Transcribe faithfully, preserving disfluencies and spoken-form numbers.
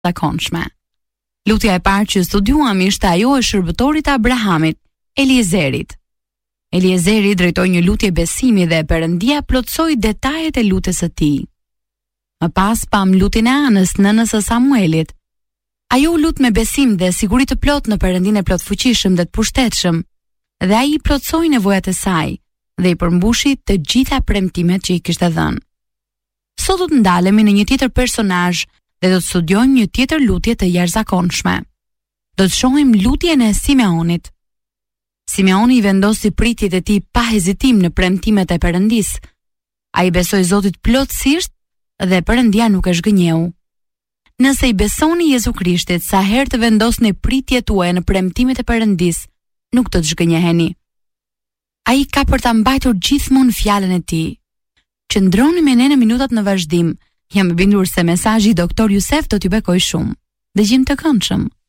zakonshme. Lutja e parë që studiuam ishte ajo e shërbëtorit të Abrahamit, Eliezerit. Eliezeri drejtoi një lutje besimi dhe Perëndia plotësoi detajet e lutjes së tij. Më pas pam lutjen e Anës, nënës së Samuelit. Ajo u lut me besim dhe siguri të plot në Perëndin e plotfuqishëm dhe të pushtetshëm, dhe ai i plotësoi nevojat e saj dhe i përmbushi të gjitha premtimet që i kishte dhënë. Sot do të ndalemi në një tjetër personazh dhe do të studiojmë një tjetër lutje të jashtëzakonshme. Do të shohim lutjen e Simeonit. Simeoni i vendosi pritjet e tij pa hezitim në premtimet e Perëndisë. Ai besoi Zotit plotësisht dhe Perëndia nuk e zhgënjeu. Nëse i besoni Jezu Krishtit, sa herë të vendosni pritjet tuaja në premtimet e Perëndisë, nuk do të zhgënjeheni. Ai ka për ta mbajtur gjithmonë fjalën e tij. Qëndroni me ne në minutat në vazhdim. Jam e bindur se mesazhi i doktor Jusef do t'ju bekojë shumë. Dëgjim të këndshëm.